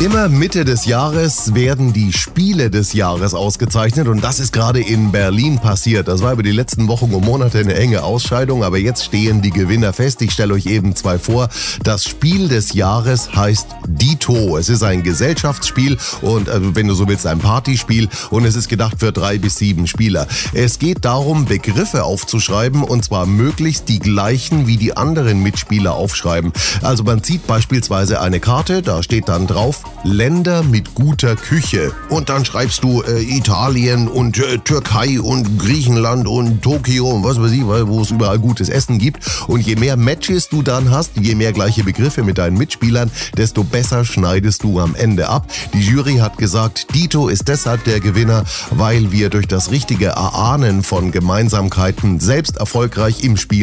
Immer Mitte des Jahres werden die Spiele des Jahres ausgezeichnet und das ist gerade in Berlin passiert. Das war über die letzten Wochen und Monate eine enge Ausscheidung, aber jetzt stehen die Gewinner fest. Ich stelle euch eben zwei vor. Das Spiel des Jahres heißt Dito. Es ist ein Gesellschaftsspiel und wenn du so willst, ein Partyspiel und es ist gedacht für 3 bis 7 Spieler. Es geht darum, Begriffe aufzuschreiben und zwar möglichst die gleichen wie die anderen Mitspieler aufschreiben. Also man zieht beispielsweise eine Karte, da steht dann drauf Länder mit guter Küche. Und dann schreibst du Italien und Türkei und Griechenland und Tokio und was weiß ich, wo es überall gutes Essen gibt. Und je mehr Matches du dann hast, je mehr gleiche Begriffe mit deinen Mitspielern, desto besser schneidest du am Ende ab. Die Jury hat gesagt, Dito ist deshalb der Gewinner, weil wir durch das richtige Erahnen von Gemeinsamkeiten selbst erfolgreich im Spiel